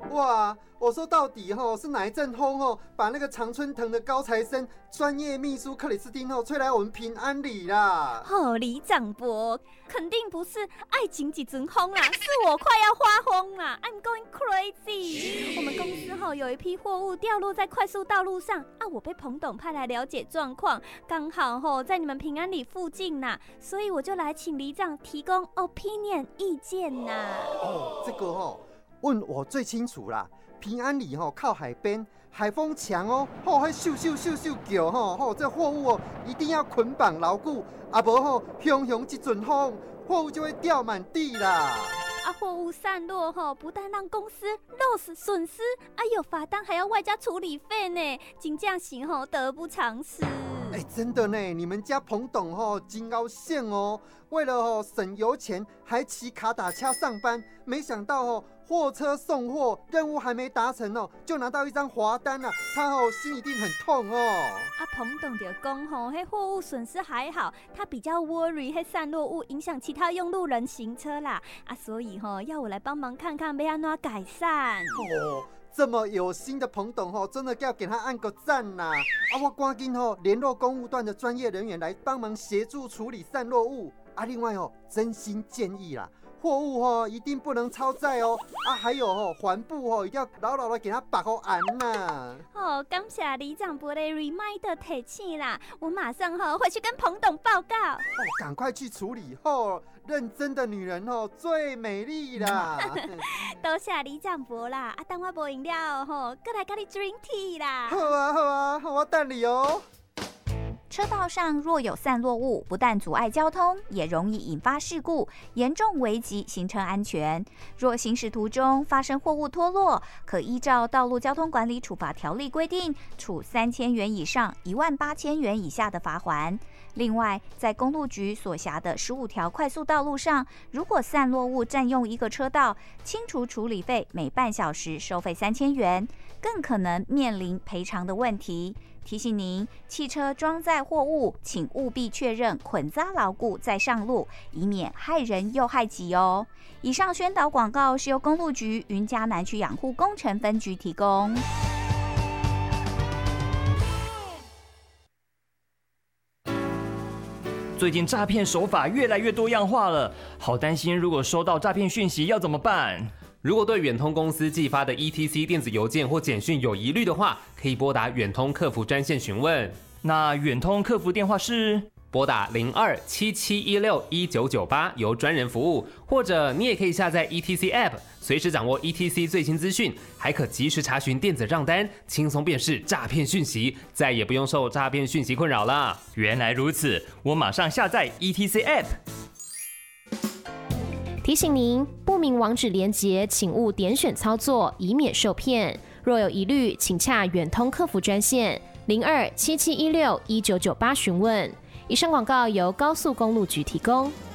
哇，我说到底是哪一阵风把那个常春藤的高材生专业秘书克里斯汀吹来我们平安里啦？ 李长博，肯定不是爱情一阵风啦，是我快要发疯啦 ！I'm going crazy。我们公司有一批货物掉落在快速道路上我被彭董派来了解状况，刚好在你们平安里附近啦，所以我就来请里长提供 opinion 意见啦。 这个问我最清楚啦。平安里靠海边，海风强还咻咻咻咻叫这货物一定要捆绑牢固，不熊熊一阵风，货物就会掉满地啦。 货物散落不但让公司 loss 损失，有罚单还要外加处理费呢，真正是得不偿失。 真的呢，你们家彭董真高兴为了省油钱，还骑卡打车上班，没想到货车送货任务还没达成就拿到一张罚单他心一定很痛彭董就讲货物损失还好，他比较 worry 散落物影响其他用路人行车啦所以要我来帮忙看看要怎么改善这么有心的彭董真的要给他按个赞啦我赶紧联络公务段的专业人员来帮忙协助处理散落物另外真心建议啦，货物一定不能超载还有帆布一定要牢牢的给它绑好安呐感谢里长伯的 reminder 提醒啦，我马上回去跟彭董报告赶快去处理认真的女人最美丽啦多谢里长伯啦等我无闲了再来跟你 drink tea 啦好啊我等你车道上若有散落物，不但阻碍交通，也容易引发事故，严重危及行车安全。若行驶途中发生货物脱落，可依照《道路交通管理处罚条例》规定，处3000元以上18000元以下的罚锾。另外，在公路局所辖的15条快速道路上，如果散落物占用一个车道，清除处理费每半小时收费3000元，更可能面临赔偿的问题。提醒您，汽车装载货物，请务必确认捆扎牢固再上路，以免害人又害己哦。以上宣导广告是由公路局云嘉南区养护工程分局提供。 最近诈骗手法越来越多样化了，好担心如果收到诈骗讯息要怎么办？ 如果对远通公司寄发的 ETC 电子邮件或简讯有疑虑的话，可以拨打远通客服专线询问。 那远通客服电话是拨打0277161998，由专人服务，或者你也可以下载 ETC App， 随时掌握 ETC 最新资讯，还可及时查询电子账单，轻松辨识诈骗讯息，再也不用受诈骗讯息困扰了。 原来如此，我马上下载 ETC App。 提醒您，不明网址连结请勿点选操作，以免受骗。若有疑虑，请洽远通客服专线0277161998询问。以上广告由高速公路局提供。